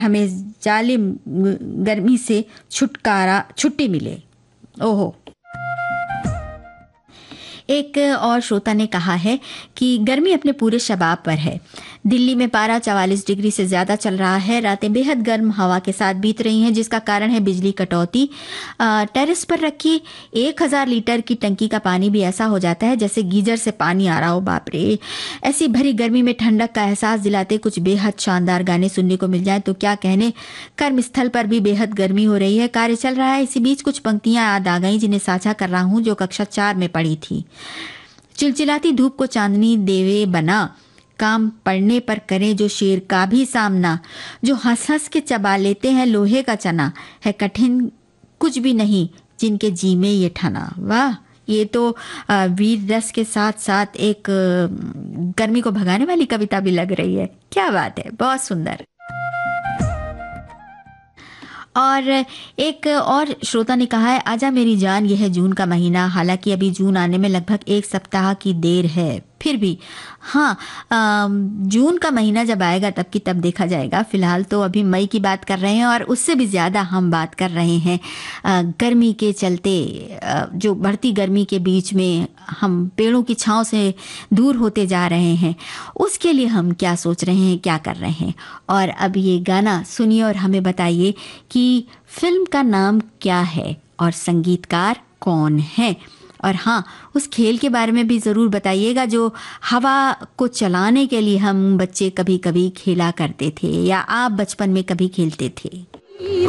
हमें जालिम गर्मी से छुट्टी मिले। ओहो। एक और श्रोता ने कहा है कि गर्मी अपने पूरे शबाब पर है। दिल्ली में पारा 44 डिग्री से ज्यादा चल रहा है। रातें बेहद गर्म हवा के साथ बीत रही हैं, जिसका कारण है बिजली कटौती। टेरेस पर रखी 1000 लीटर की टंकी का पानी भी ऐसा हो जाता है जैसे गीजर से पानी आ रहा हो। बाप रे, ऐसी भरी गर्मी में ठंडक का एहसास दिलाते कुछ बेहद शानदार गाने सुनने को मिल जाए तो क्या कहने। कर्मस्थल पर भी बेहद गर्मी हो रही है, कार्य चल रहा है। इसी बीच कुछ पंक्तियां याद आ गई जिन्हें साझा कर रहा हूं, जो कक्षा 4 में पढ़ी थी। चिलचिलाती धूप को चांदनी देवे बना, काम पड़ने पर करें जो शेर का भी सामना, जो हंस हंस के चबा लेते हैं लोहे का चना, है कठिन कुछ भी नहीं जिनके जी में ये ठना। वाह, ये तो वीर रस के साथ साथ एक गर्मी को भगाने वाली कविता भी लग रही है। क्या बात है, बहुत सुंदर। और एक और श्रोता ने कहा है, आजा मेरी जान यह है जून का महीना। हालांकि अभी जून आने में लगभग 1 सप्ताह की देर है, फिर भी हाँ, जून का महीना जब आएगा तब की तब देखा जाएगा। फिलहाल तो अभी मई की बात कर रहे हैं और उससे भी ज़्यादा हम बात कर रहे हैं गर्मी के चलते, जो बढ़ती गर्मी के बीच में हम पेड़ों की छांव से दूर होते जा रहे हैं, उसके लिए हम क्या सोच रहे हैं, क्या कर रहे हैं। और अब ये गाना सुनिए और हमें बताइए कि फिल्म का नाम क्या है और संगीतकार कौन है। और हाँ, उस खेल के बारे में भी ज़रूर बताइएगा जो हवा को चलाने के लिए हम बच्चे कभी कभी खेला करते थे, या आप बचपन में कभी खेलते थे।